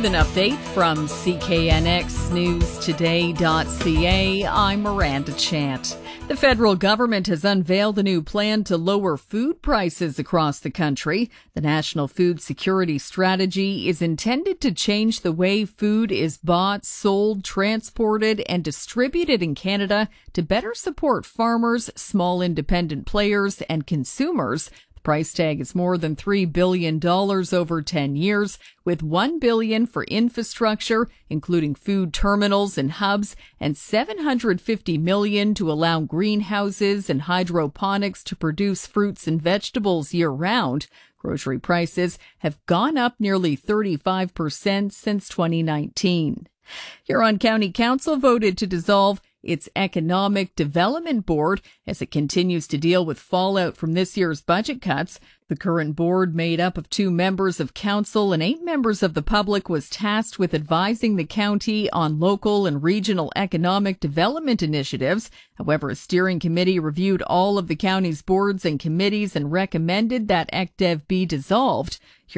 With an update from CKNXNewsToday.ca, I'm Miranda Chant. The federal government has unveiled a new plan to lower food prices across the country. The National Food Security Strategy is intended to change the way food is bought, sold, transported, and distributed in Canada to better support farmers, small independent players, and consumers. The price tag is more than $3 billion over 10 years, with $1 billion for infrastructure, including food terminals and hubs, and $750 million to allow greenhouses and hydroponics to produce fruits and vegetables year-round. Grocery prices have gone up nearly 35% since 2019. Huron County Council voted to dissolve its Economic Development Board as it continues to deal with fallout from this year's budget cuts. The current board, made up of 2 members of council and 8 members of the public, was tasked with advising the county on local and regional economic development initiatives. However, a steering committee reviewed all of the county's boards and committees and recommended that ECDEV be dissolved.